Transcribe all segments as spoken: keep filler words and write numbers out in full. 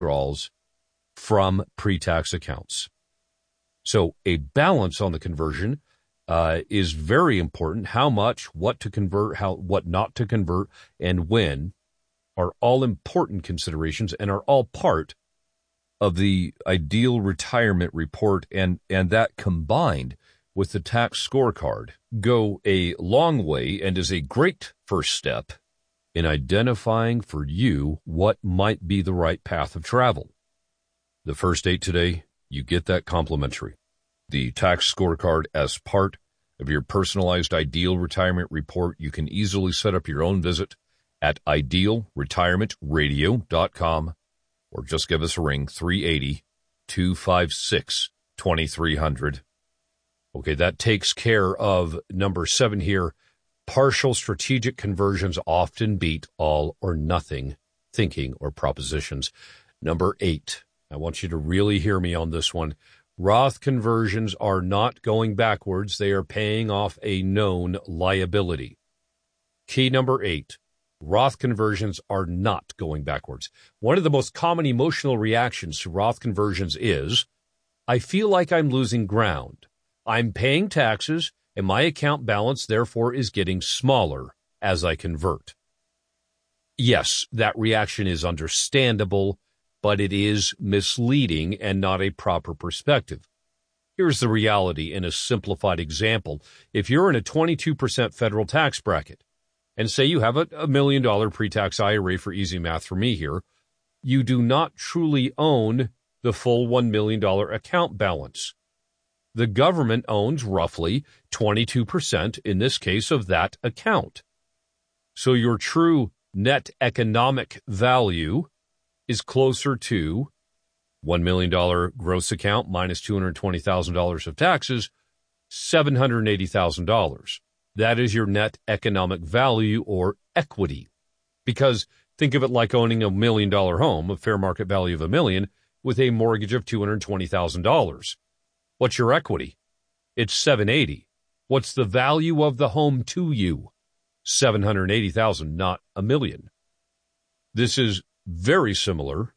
withdrawals from pre-tax accounts. So a balance on the conversion uh, is very important. How much, what to convert, how what not to convert, and when are all important considerations and are all part of the ideal retirement report, and, and that combined with the tax scorecard go a long way and is a great first step in identifying for you what might be the right path of travel. The first date today, you get that complimentary. The tax scorecard as part of your personalized ideal retirement report. You can easily set up your own visit at ideal retirement radio dot com or just give us a ring, three eight zero, two five six, two three zero zero. Okay, that takes care of number seven here. Partial strategic conversions often beat all or nothing thinking or propositions. Number eight, I want you to really hear me on this one. Roth conversions are not going backwards. They are paying off a known liability. Key number eight, Roth conversions are not going backwards. One of the most common emotional reactions to Roth conversions is, I feel like I'm losing ground. I'm paying taxes, and my account balance, therefore, is getting smaller as I convert. Yes, that reaction is understandable, but it is misleading and not a proper perspective. Here's the reality in a simplified example. If you're in a twenty-two percent federal tax bracket, and say you have a, a million dollar pre-tax I R A for easy math for me here, you do not truly own the full one million dollars account balance. The government owns roughly twenty-two percent in this case of that account. So your true net economic value is closer to one million dollars gross account minus two hundred twenty thousand dollars of taxes, seven hundred eighty thousand dollars. That is your net economic value or equity. Because think of it like owning a million dollar home, a fair market value of a million, with a mortgage of two hundred twenty thousand dollars. What's your equity? It's seven hundred eighty thousand dollars. What's the value of the home to you? seven hundred eighty thousand dollars, not a million. This is very similar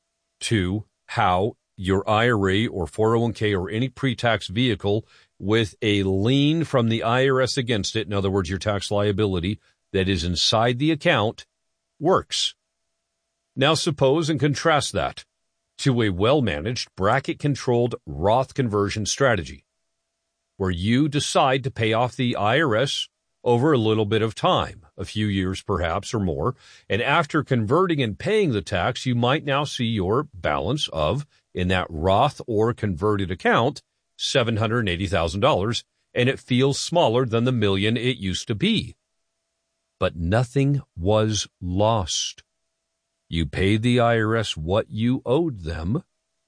to how your I R A or four oh one k or any pre-tax vehicle with a lien from the I R S against it, in other words, your tax liability that is inside the account, works. Now suppose and contrast that to a well-managed, bracket-controlled Roth conversion strategy, where you decide to pay off the I R S over a little bit of time, a few years perhaps or more, and after converting and paying the tax, you might now see your balance of, in that Roth or converted account, seven hundred eighty thousand dollars, and it feels smaller than the million it used to be. But nothing was lost. You paid the I R S what you owed them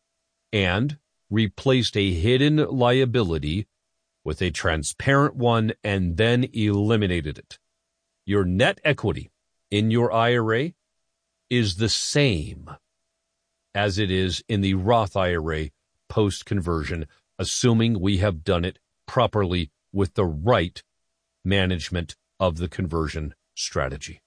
and replaced a hidden liability with a transparent one and then eliminated it. Your net equity in your I R A is the same as it is in the Roth I R A post-conversion, assuming we have done it properly with the right management of the conversion strategy.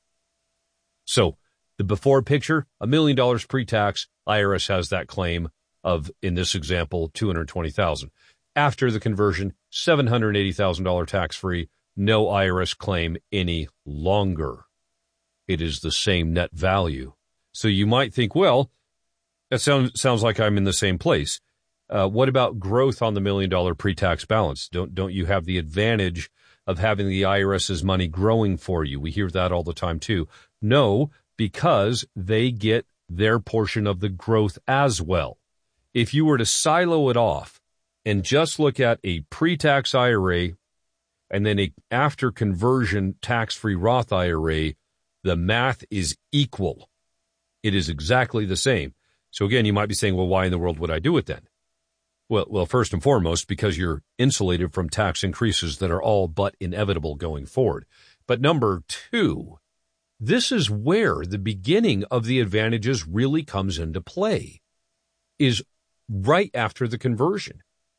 So, the before picture, a million dollars pre-tax, I R S has that claim of, in this example, two hundred twenty thousand dollars. After the conversion, seven hundred eighty thousand dollars tax-free, no I R S claim any longer. It is the same net value. So you might think, well, that sounds sounds like I'm in the same place. Uh, what about growth on the million-dollar pre-tax balance? Don't don't you have the advantage of having the IRS's money growing for you? We hear that all the time too. No, because they get their portion of the growth as well. If you were to silo it off and just look at a pre-tax I R A and then a after conversion tax-free Roth I R A, the math is equal. It is exactly the same. So again, you might be saying, well, why in the world would I do it then? Well, well, first and foremost, because you're insulated from tax increases that are all but inevitable going forward. But number two, this is where the beginning of the advantages really comes into play, is right after the conversion.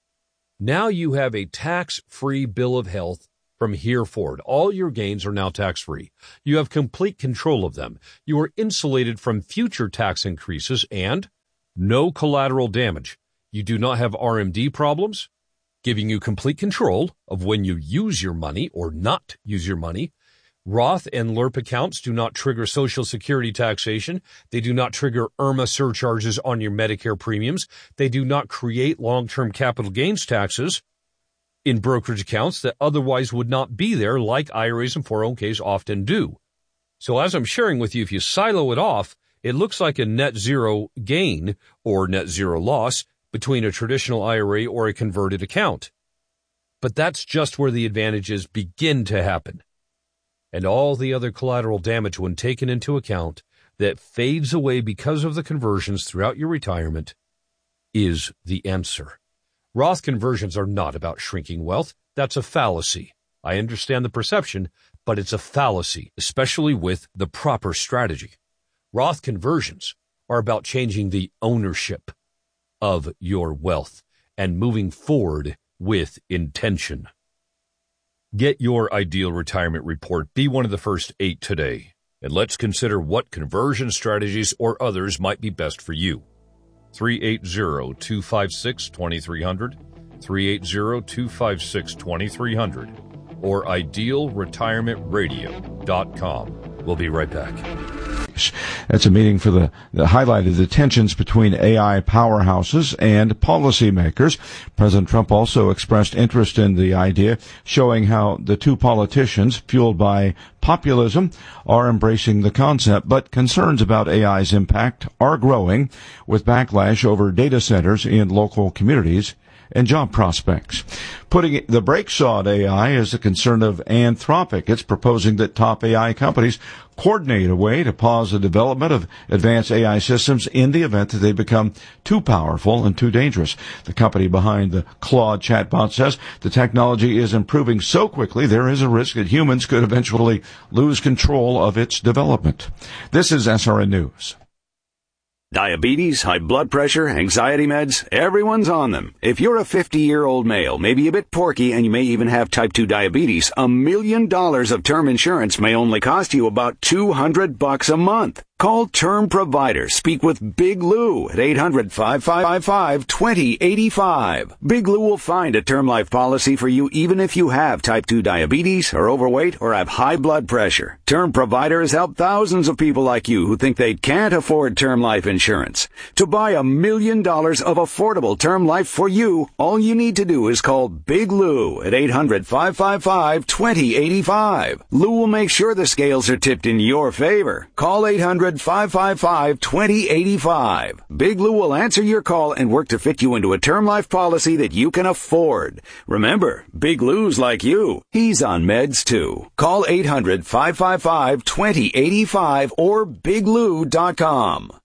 Now you have a tax-free bill of health from here forward. All your gains are now tax-free. You have complete control of them. You are insulated from future tax increases, and no collateral damage. You do not have R M D problems, giving you complete control of when you use your money or not use your money. Roth and L R P accounts do not trigger Social Security taxation. They do not trigger I R M A surcharges on your Medicare premiums. They do not create long-term capital gains taxes in brokerage accounts that otherwise would not be there, like I R As and four oh one k's often do. So as I'm sharing with you, if you silo it off, it looks like a net zero gain or net zero loss between a traditional I R A or a converted account. But that's just where the advantages begin to happen. And all the other collateral damage, when taken into account, that fades away because of the conversions throughout your retirement, is the answer. Roth conversions are not about shrinking wealth. That's a fallacy. I understand the perception, but it's a fallacy, especially with the proper strategy. Roth conversions are about changing the ownership of your wealth and moving forward with intention. Get your ideal retirement report. Be one of the first eight today. And let's consider what conversion strategies or others might be best for you. three eight zero, two five six, two three zero zero, three eight zero, two five six, two three zero zero, or ideal retirement radio dot com. We'll be right back. That's a meeting for the, the highlighted the tensions between A I powerhouses and policymakers. President Trump also expressed interest in the idea, showing how the two politicians, fueled by populism, are embracing the concept, but concerns about A I's impact are growing, with backlash over data centers in local communities and job prospects. Putting the brakes on A I is a concern of Anthropic. It's proposing that top A I companies coordinate a way to pause the development of advanced A I systems in the event that they become too powerful and too dangerous. The company behind the Claude chatbot says the technology is improving so quickly there is a risk that humans could eventually lose control of its development. This is S R N News. Diabetes, high blood pressure, anxiety meds, everyone's on them. If you're a fifty-year-old male, maybe a bit porky, and you may even have type two diabetes, a million dollars of term insurance may only cost you about two hundred bucks a month. Call Term Provider. Speak with Big Lou at eight hundred, five five five, two zero eight five. Big Lou will find a term life policy for you even if you have type two diabetes, are overweight, or have high blood pressure. Term Provider has helped thousands of people like you who think they can't afford term life insurance. To buy a million dollars of affordable term life for you, all you need to do is call Big Lou at eight hundred, five five five, two zero eight five. Lou will make sure the scales are tipped in your favor. Call eight hundred, five five five, two zero eight five. Big Lou will answer your call and work to fit you into a term life policy that you can afford. Remember, Big Lou's like you. He's on meds too. Call eight hundred, five five five, two zero eight five or big lou dot com.